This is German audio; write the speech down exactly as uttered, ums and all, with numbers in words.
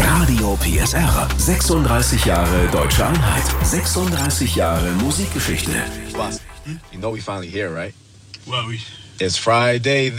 Radio P S R. sechsunddreißig Jahre deutsche Einheit. sechsunddreißig Jahre Musikgeschichte. Boss, you know we finally here, right? Well, we... It's Friday.